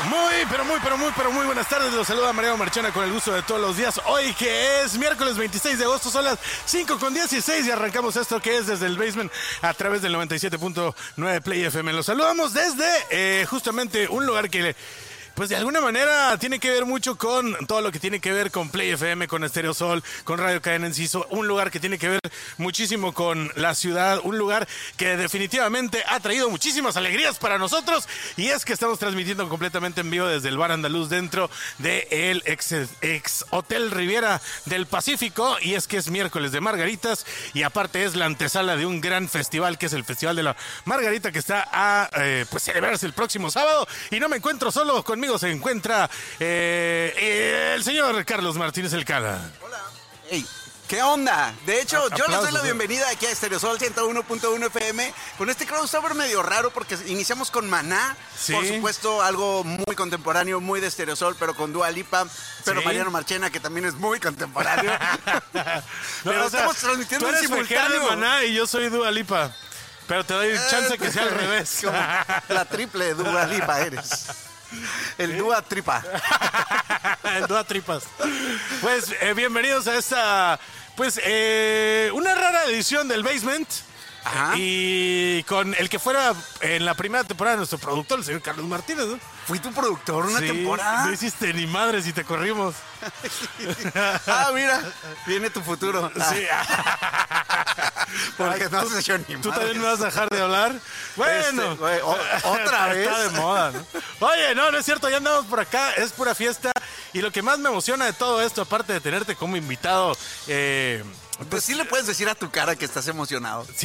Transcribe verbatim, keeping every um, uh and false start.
Muy, pero muy, pero muy, pero muy buenas tardes. Los saluda Mariano Marchena con el gusto de todos los días. Hoy que es miércoles veintiséis de agosto, son las cinco con dieciséis y arrancamos esto que es desde el basement a través del noventa y siete punto nueve Play F M. Los saludamos desde eh, justamente un lugar que... pues de alguna manera tiene que ver mucho con todo lo que tiene que ver con Play F M, con Estéreo Sol, con Radio Cadena Enciso, un lugar que tiene que ver muchísimo con la ciudad, un lugar que definitivamente ha traído muchísimas alegrías para nosotros, y es que estamos transmitiendo completamente en vivo desde el Bar Andaluz dentro del ex, ex Hotel Riviera del Pacífico, y es que es miércoles de Margaritas, y aparte es la antesala de un gran festival que es el Festival de la Margarita, que está a eh, pues celebrarse el próximo sábado, y no me encuentro solo conmigo. Se encuentra eh, el señor Carlos Martínez Elcala. Hola. Hey, ¿qué onda? De hecho, A- yo les doy la aplausos, bienvenida aquí a Estéreo Sol ciento uno punto uno F M con este crossover medio raro porque iniciamos con Maná, Sí. por supuesto algo muy contemporáneo, muy de Estéreo Sol, pero con Dua Lipa, pero Sí. Mariano Marchena, que también es muy contemporáneo. No, pero o sea, estamos transmitiendo tú en eres Fejera de simultáneo. Maná y yo soy Dua Lipa. Pero te doy chance que sea al revés. Como la triple Dua Lipa eres. El Dua Tripa. El Dua Tripas. Pues eh, bienvenidos a esta, pues, eh, una rara edición del Basement. Ajá. Y con el que fuera en la primera temporada nuestro productor, el señor Carlos Martínez, ¿no? Fui tu productor una Sí, temporada. no hiciste ni madre si te corrimos. Ah, mira, viene tu futuro. Ah, Sí. porque no has hecho ni ¿Tú madres. también me vas a dejar de hablar? Bueno, Este, güey, o- otra vez. Está de moda, ¿no? Oye, no, no es cierto, ya andamos por acá, es pura fiesta. Y lo que más me emociona de todo esto, aparte de tenerte como invitado, eh, Pues sí le puedes decir a tu cara que estás emocionado.